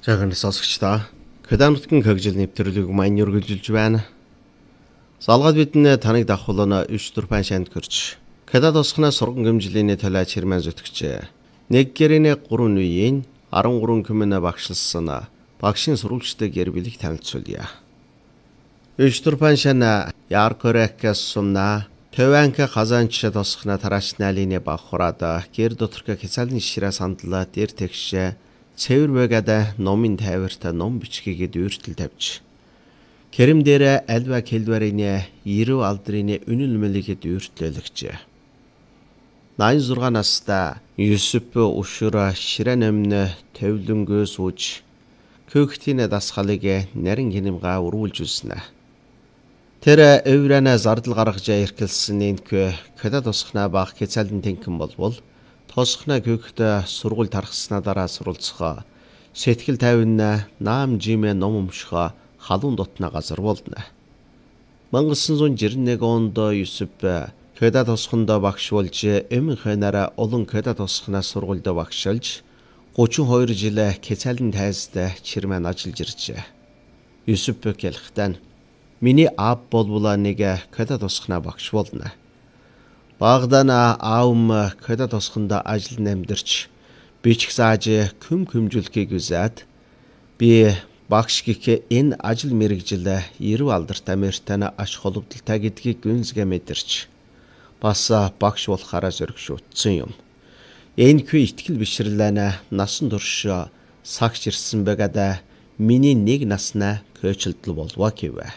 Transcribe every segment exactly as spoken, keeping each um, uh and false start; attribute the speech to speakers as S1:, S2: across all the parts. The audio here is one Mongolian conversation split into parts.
S1: Жаахан сонсогчдоо Кеданутгийн хөгжил нэвтрүүлэг маань үргэлжилж байна. Залгаад бидний таныг давхуулна Өвчтөрпан шанд гэрч. Кедад усхна сурган гэмжлэний талаа чирмэн зүтгэжээ. Нэг гэрэнэ гурван үеийн арван гурван коммуна багшлсан багшийн сурвалжтай гэр бүлийг танилцуулъя. Өвчтөрпан шана Яркорекас сумна Төванка казанча тосхна тарачналины бахурада гэр доторка хязаалын шираа сандлаа дээр тэгшээ цэвэр байгада номын тайварта ном бичгээгээд өөртөл тавьж Керим дээр альва келварины ерөв алдрын үнэн мэлигэд өөртлөлөгчээ. найман зургаан настай Юсуп ушура шираа номны төвлөнгөөс үж көөхтийн дасгалыг нарийн гинэмга өрүүлж үснэ. Тэр эврана зардал гаргаж иркэлсэн нэнкö кедад усхна баг хязаалын тэнхэн болбол тосхна көөхтө сургууль тархснаа дараа суралцгаа сэтгэл тайвна наам жимэ ном өмшгөө халуун дотна газар болно. 천구백육십일 онд Юсуп кедад усхондоо багш болж эмэн ханараа олон кедад усхнаа сургуульд багшилж гучин хоёр жил хязаалын тайзд чирмэн ажиллаж иржээ. Юсуп гэлхтэн миний аав болбула нэг кедад усхнаа багш болно. Багдана аавм кедад усханда ажил намдэрч бичих зааж көм көмжүүлэхийг үзээд би багш гэх энэ ажил мэргэжил ерөв алдарт Америтан аш холбогдолтой гэдгийг гүнзгий мэдэрч бас багш болохаараа зоригшуулсан юм. Энэ хүү итгэл бишрлэнэ насан турш сагч ирсэн байгаад миний нэг наснаа көөчлөлтөл болваа гэвэ.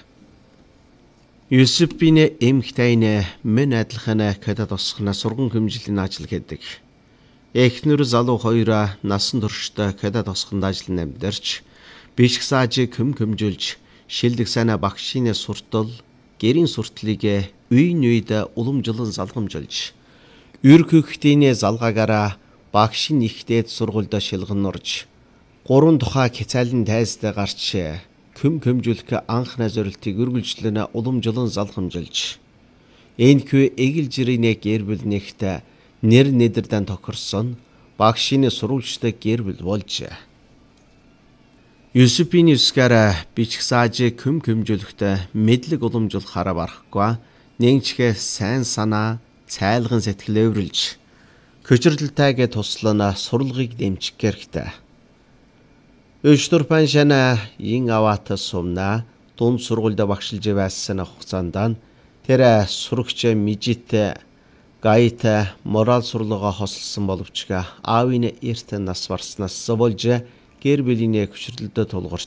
S1: Юсупийн эмхтэйн мэн адилхан кедад усхна сурган хэмжлийн ажил гэдэг. Эхнэр залуу хоёроо насан туршдаа кедад усханд ажил намдэрч бишг сааж көм көмжүүлж шилдэг санаа багшийн суртал гэрийн суртлыг үеийн үед уламжлан залгамжилж өр көөхтийн залгаагаараа багшийн ихтэйд сургуульд шилгэнурж гурван тухай хязаалын тайзд гарч көм көмжүүлэх анхны зорилтыг үргэлжлэн уламжлан залгамжилж энэхүү эгэл жирийн гэр бүл нэгт нэр нэдэрдэн тохирсон багшийн сурвалжтай гэр бүл болжээ. Юсупийн үсгээр бичих сааж көм көмжүүлэхтэй мэдлэг уламжлахаараа барахгүй нэгчгээ сайн санаа цайлган сэтгэл өврөлж көчрөлттэйг туслана сурлагыг дэмжих хэрэгтэй. Өвчтөрпан шана ин аваата сумна дунд сургуульд багшилж байсан хугацаанд тэр сурагч мижит гайта морал сурлага хослсон боловч аавын эрт нас барснаас болж гэр бүлийн хүчрэлдэ тулгарч